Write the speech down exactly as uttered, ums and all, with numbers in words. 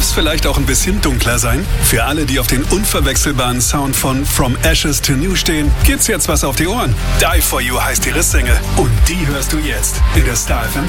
es vielleicht auch ein bisschen dunkler sein? Für alle, die auf den unverwechselbaren Sound von From Ashes to New stehen, gibt's jetzt was auf die Ohren. Die For You heißt ihre Single und die hörst du jetzt in der Star F M